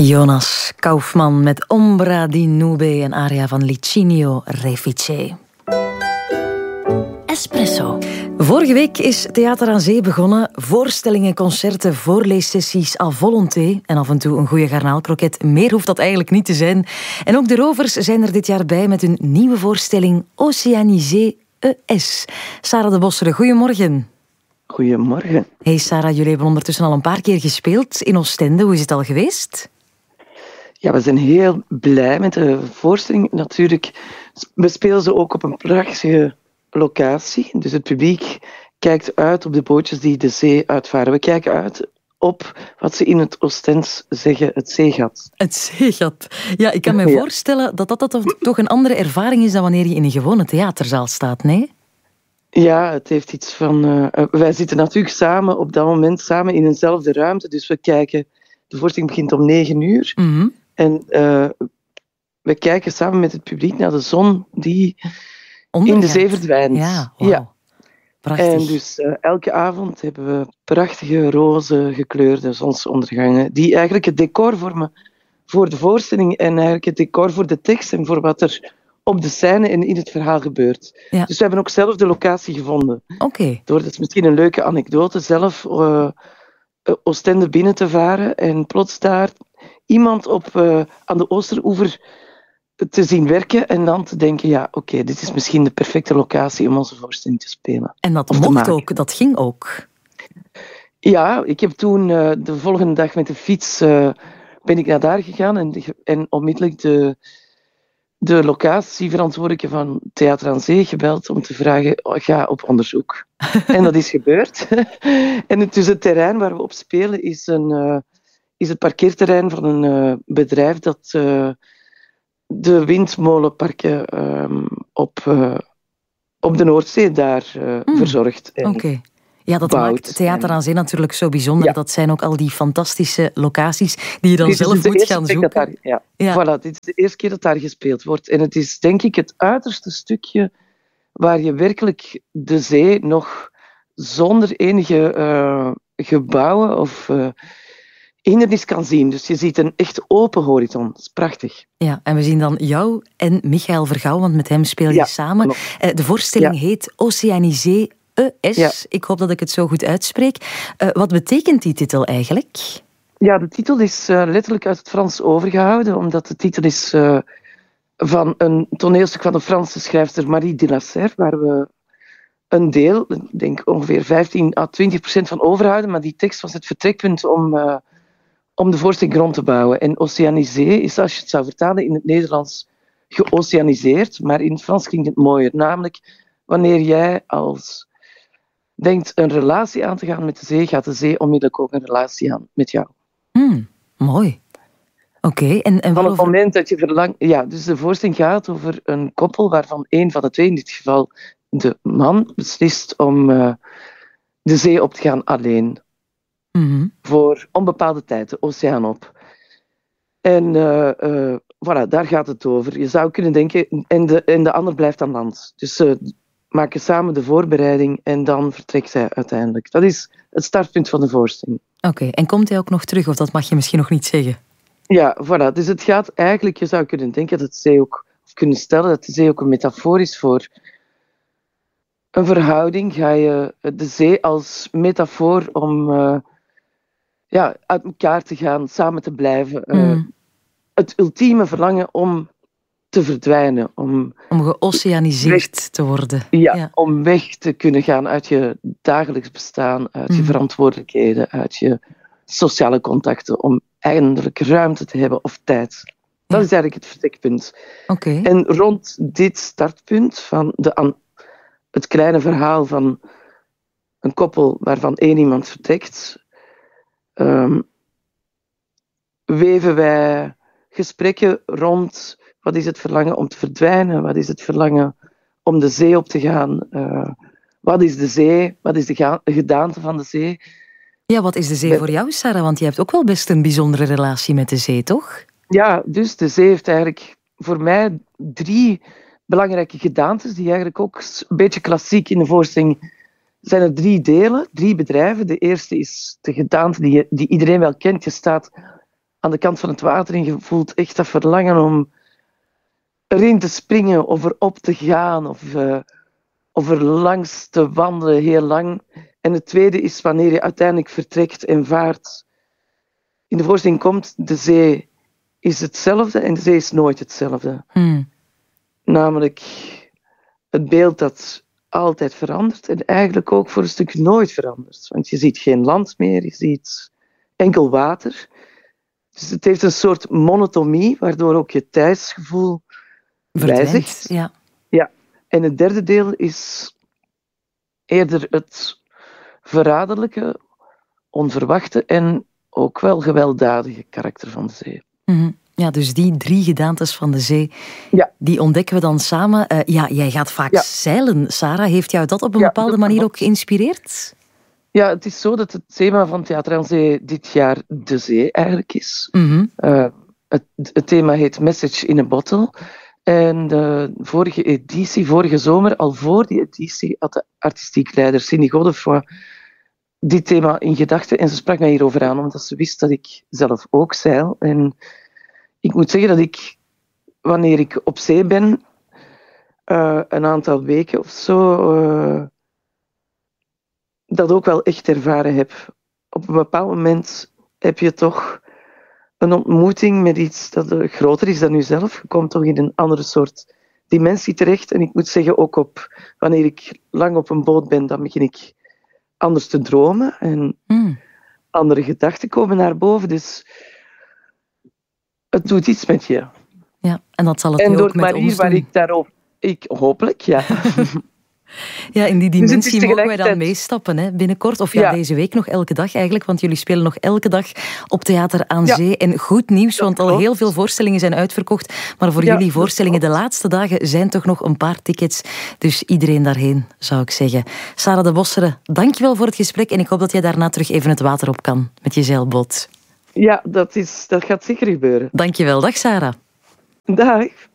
Jonas Kaufman met Ombra di Nube, een aria van Licinio Refice. Espresso. Vorige week is Theater aan Zee begonnen. Voorstellingen, concerten, voorleessessies à volonté. En af en toe een goede garnaalkroket. Meer hoeft dat eigenlijk niet te zijn. En ook de Rovers zijn er dit jaar bij met hun nieuwe voorstelling Oceanisé ES. Sarah de Bossere, goedemorgen. Goedemorgen. Hey Sarah, jullie hebben ondertussen al een paar keer gespeeld in Oostende. Hoe is het al geweest? Ja, we zijn heel blij met de voorstelling. Natuurlijk, we spelen ze ook op een prachtige locatie. Dus het publiek kijkt uit op de bootjes die de zee uitvaren. We kijken uit op wat ze in het Oostends zeggen, het zeegat. Het zeegat. Ja, ik kan me voorstellen dat toch een andere ervaring is dan wanneer je in een gewone theaterzaal staat, nee? Ja, het heeft iets van... wij zitten natuurlijk samen op dat moment samen in eenzelfde ruimte. Dus we kijken... De voorstelling begint om 9:00. Mm-hmm. En we kijken samen met het publiek naar de zon die Ondergaat. in de zee verdwijnt. Ja, wow. Ja. Prachtig. En dus elke avond hebben we prachtige roze gekleurde zonsondergangen die eigenlijk het decor vormen voor de voorstelling en eigenlijk het decor voor de tekst en voor wat er op de scène en in het verhaal gebeurt. Ja. Dus we hebben ook zelf de locatie gevonden. Oké. Dat is misschien een leuke anekdote. Zelf Oostende binnen te varen en plots daar iemand aan de Oosteroever te zien werken en dan te denken, ja, oké, dit is misschien de perfecte locatie om onze voorstelling te spelen. En dat mocht ook, dat ging ook. Ja, ik heb toen de volgende dag met de fiets ben ik naar daar gegaan en onmiddellijk de locatieverantwoordelijke van Theater aan Zee gebeld om te vragen, ga op onderzoek. En dat is gebeurd. En dus het terrein waar we op spelen is het parkeerterrein van een bedrijf dat de windmolenparken op de Noordzee daar verzorgt. Oké. Ja, dat bouwt. maakt Theater aan Zee natuurlijk zo bijzonder. Ja. Dat zijn ook al die fantastische locaties die je dan Dit is zelf de moet eerste gaan keer zoeken. Ja. Voilà, dit is de eerste keer dat daar gespeeld wordt. En het is denk ik het uiterste stukje waar je werkelijk de zee nog zonder enige gebouwen of hindernis kan zien. Dus je ziet een echt open horizon. Dat is prachtig. Ja, en we zien dan jou en Michael Vergouw, want met hem speel je samen. De voorstelling heet Oceanisé ES. Ja. Ik hoop dat ik het zo goed uitspreek. Wat betekent die titel eigenlijk? Ja, de titel is letterlijk uit het Frans overgehouden, omdat de titel is van een toneelstuk van de Franse schrijfster Marie de la Serre, waar we een deel, ik denk ongeveer 15-20% van overhouden, maar die tekst was het vertrekpunt om de voorstelling rond te bouwen. En Oceanisé is, als je het zou vertalen in het Nederlands, geoceaniseerd, maar in het Frans klinkt het mooier. Namelijk, wanneer jij denkt een relatie aan te gaan met de zee, gaat de zee onmiddellijk ook een relatie aan met jou. Mooi. Oké. En van het moment dat je verlangt... Ja, dus de voorstelling gaat over een koppel waarvan een van de twee, in dit geval de man, beslist om de zee op te gaan alleen. Mm-hmm. Voor onbepaalde tijd, de oceaan op. En voilà, daar gaat het over. Je zou kunnen denken, en de ander blijft aan land. Dus ze maken samen de voorbereiding en dan vertrekt zij uiteindelijk. Dat is het startpunt van de voorstelling. Oké. En komt hij ook nog terug, of dat mag je misschien nog niet zeggen? Ja, voilà. Dus het gaat eigenlijk, je zou kunnen denken dat de zee ook, of kunnen stellen dat de zee ook een metafoor is voor een verhouding. Ga je de zee als metafoor om uit elkaar te gaan, samen te blijven. Het ultieme verlangen om te verdwijnen. Om geoceaniseerd te worden. Ja, om weg te kunnen gaan uit je dagelijks bestaan, uit je verantwoordelijkheden, uit je sociale contacten, om eindelijk ruimte te hebben of tijd. Dat is eigenlijk het vertrekpunt. Okay. En rond dit startpunt van het kleine verhaal van een koppel waarvan één iemand vertrekt, weven wij gesprekken rond wat is het verlangen om te verdwijnen, wat is het verlangen om de zee op te gaan, wat is de zee, wat is de gedaante van de zee. Ja, wat is de zee voor jou, Sarah? Want je hebt ook wel best een bijzondere relatie met de zee, toch? Ja, dus de zee heeft eigenlijk voor mij 3 belangrijke gedaantes, die eigenlijk ook een beetje klassiek in de voorstelling zijn. Er 3 delen, 3 bedrijven. De eerste is de gedaante die iedereen wel kent. Je staat aan de kant van het water en je voelt echt dat verlangen om erin te springen of erop te gaan of er langs te wandelen heel lang. En het tweede is wanneer je uiteindelijk vertrekt en vaart. In de voorstelling komt, de zee is hetzelfde en de zee is nooit hetzelfde. Namelijk het beeld dat altijd verandert en eigenlijk ook voor een stuk nooit verandert. Want je ziet geen land meer, je ziet enkel water. Dus het heeft een soort monotonie, waardoor ook je tijdsgevoel wijzigt. Ja. En het derde deel is eerder het verraderlijke, onverwachte en ook wel gewelddadige karakter van de zee. Ja, dus die 3 gedaantes van de zee, die ontdekken we dan samen. Jij gaat vaak zeilen, Sarah. Heeft jou dat op een bepaalde manier ook geïnspireerd? Ja, het is zo dat het thema van Theater aan Zee dit jaar de zee eigenlijk is. Het thema heet Message in a Bottle. En de vorige zomer, al voor die editie, had de artistiek leider Cindy Godefroy dit thema in gedachten. En ze sprak mij hierover aan, omdat ze wist dat ik zelf ook zeil. En ik moet zeggen dat ik, wanneer ik op zee ben, een aantal weken of zo, dat ook wel echt ervaren heb. Op een bepaald moment heb je toch een ontmoeting met iets dat groter is dan jezelf. Je komt toch in een andere soort dimensie terecht. En ik moet zeggen, ook wanneer ik lang op een boot ben, dan begin ik anders te dromen. En andere gedachten komen naar boven. Dus het doet iets met je. Ja, en dat zal het en ook door met manier ons waar doen. ik daarop... hopelijk, ja. Ja, in die dimensie dus mogen wij dan meestappen, hè? Binnenkort. Of deze week nog elke dag eigenlijk. Want jullie spelen nog elke dag op Theater aan Zee. En goed nieuws, want al heel veel voorstellingen zijn uitverkocht. Maar voor jullie voorstellingen de laatste dagen zijn toch nog een paar tickets. Dus iedereen daarheen, zou ik zeggen. Sarah de Bossere, dankjewel voor het gesprek. En ik hoop dat jij daarna terug even het water op kan met je zeilboot. Ja, dat gaat zeker gebeuren. Dankjewel. Dag Sarah. Dag.